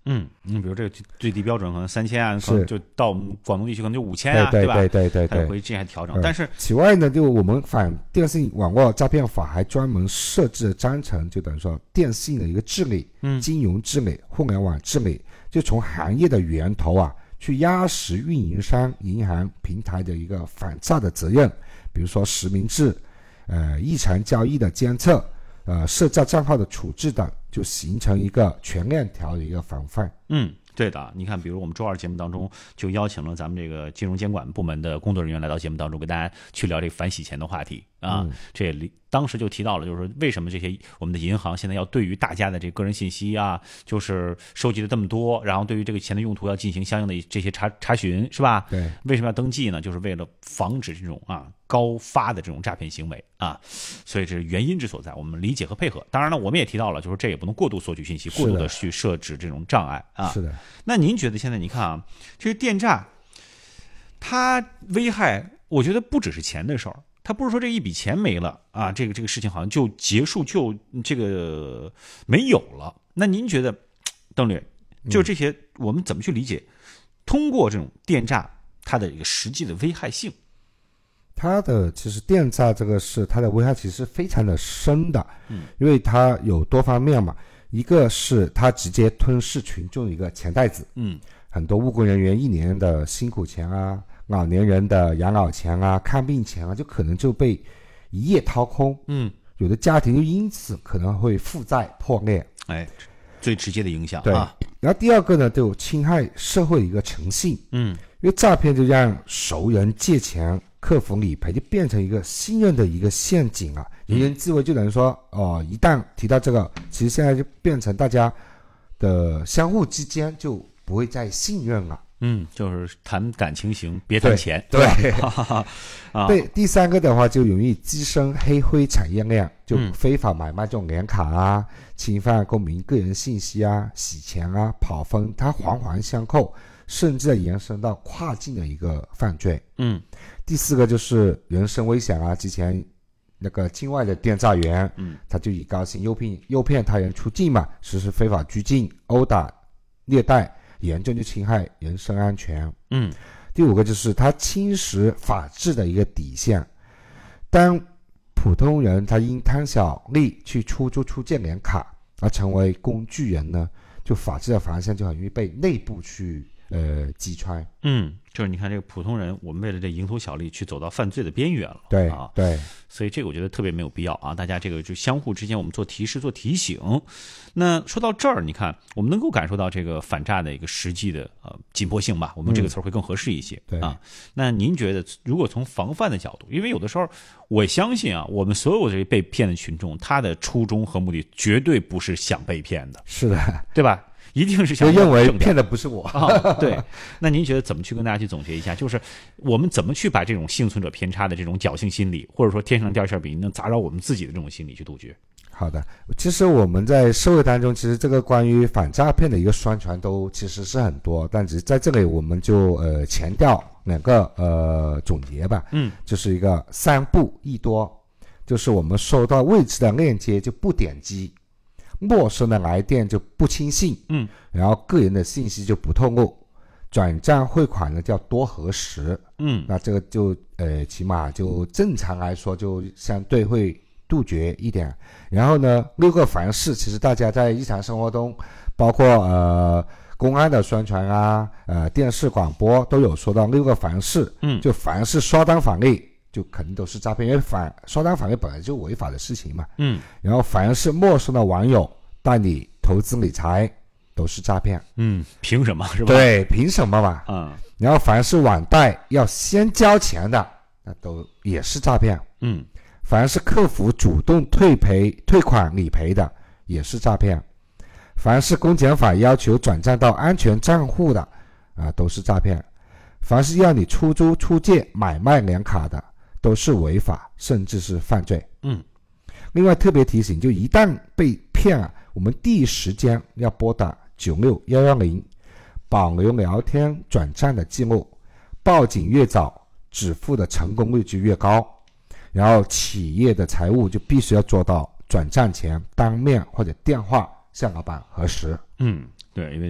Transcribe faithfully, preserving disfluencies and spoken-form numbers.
嗯，你比如这个最低标准可能三千啊，可能就到广东地区可能就五千啊， 对吧？ 对对对对， 它会进行调整。 嗯、 但是此外呢，就我们反电信网络诈骗法还专门设置了章程，就等于说电信的一个治理、 嗯、 金融治理、互联网治理，就从行业的源头啊，去压实运营商、银行、平台的一个反诈的责任，比如说实名制、呃异常交易的监测。呃，涉诈账号的处置等，就形成一个全链条的一个防范。 嗯，对的。你看，比如我们周二节目当中就邀请了咱们这个金融监管部门的工作人员来到节目当中，跟大家去聊这个反洗钱的话题啊。嗯、这里当时就提到了，就是说为什么这些我们的银行现在要对于大家的这个个人信息啊，就是收集了这么多，然后对于这个钱的用途要进行相应的这些查查询，是吧？ 对。 为什么要登记呢？就是为了防止这种啊。高发的这种诈骗行为啊，所以这是原因之所在，我们理解和配合。当然了，我们也提到了，就是这也不能过度索取信息，过度的去设置这种障碍啊。 是的。 那您觉得现在你看啊，这个电诈，它危害，我觉得不只是钱的事儿，它不是说这一笔钱没了啊，这个这个事情好像就结束，就这个没有了。那您觉得，邓略，就这些我们怎么去理解？通过这种电诈，它的一个实际的危害性？ 它的其实电诈这个是它的危害其实非常的深的， 嗯， 因为它有多方面嘛，一个是它直接吞噬群众的一个钱袋子， 嗯， 很多务工人员一年的辛苦钱啊，老年人的养老钱啊、看病钱啊，就可能就被一夜掏空， 嗯， 有的家庭就因此可能会负债破裂， 哎，最直接的影响， 对啊。 然后第二个呢，就侵害社会的一个诚信， 嗯， 因为诈骗就让熟人借钱。客服理赔就变成一个信任的一个陷阱啊！人人自危就等于说，哦，一旦提到这个，其实现在就变成大家的相互之间就不会再信任了。 嗯，就是谈感情行，别谈钱。 对， 对啊、对。第三个的话，就容易滋生黑灰产业链，就非法买卖这种联卡啊，嗯、侵犯公民个人信息啊，洗钱啊，跑分，它环环相扣。甚至延伸到跨境的一个犯罪。 嗯， 第四个就是人身危险啊，之前那个境外的电诈员， 嗯， 他就以高薪诱骗诱骗他人出境嘛，实施非法拘禁、殴打、虐待，严重就侵害人身安全。 嗯， 第五个就是他侵蚀法治的一个底线。当普通人他因贪小利去出租出借联卡而成为工具人呢，就法治的防线就很容易被内部去。呃，击穿， 嗯，就是你看这个普通人，我们为了这蝇头小利去走到犯罪的边缘了， 对啊， 对， 所以这个我觉得特别没有必要啊，大家这个就相互之间我们做提示、做提醒。那说到这儿，你看我们能够感受到这个反诈的一个实际的呃紧迫性吧，我们这个词儿会更合适一些、 嗯、 啊。那您觉得，如果从防范的角度，因为有的时候我相信啊，我们所有这些被骗的群众，他的初衷和目的绝对不是想被骗的， 是的， 对吧？一定是想就认为骗的不是我、 啊、对，那您觉得怎么去跟大家去总结一下，就是我们怎么去把这种幸存者偏差的这种侥幸心理，或者说天上掉馅饼能砸着我们自己的这种心理去杜绝？ 好的，其实我们在社会当中，其实这个关于反诈骗的一个宣传都其实是很多，但只是在这里我们就呃强调两个呃总结吧， 嗯， 就是一个三不一多，就是我们收到未知的链接就不点击。陌生的来电就不轻信， 嗯， 然后个人的信息就不透露，转账汇款呢叫多核实， 嗯， 那这个就呃起码就正常来说就相对会杜绝一点。然后呢，六个凡是，其实大家在日常生活中，包括呃公安的宣传啊，呃电视广播都有说到六个凡是， 嗯， 就凡是刷单返利。就肯定都是诈骗，因为反刷单返利本来就违法的事情嘛。 嗯， 然后凡是陌生的网友带你投资理财，都是诈骗。 嗯，凭什么是吧？ 对，凭什么嘛？ 嗯。 然后凡是网贷要先交钱的，那都也是诈骗。 嗯。 凡是客服主动退赔、退款理赔的，也是诈骗。凡是公检法要求转账到安全账户的，啊，都是诈骗。凡是要你出租、出借、买卖联卡的，都是违法，甚至是犯罪。 嗯， 另外特别提醒，就一旦被骗啊，我们第一时间要拨打九六一一零，保留聊天转账的记录，报警越早，止付的成功率就越高。然后企业的财务就必须要做到转账前当面或者电话向老板核实。 嗯，对，因为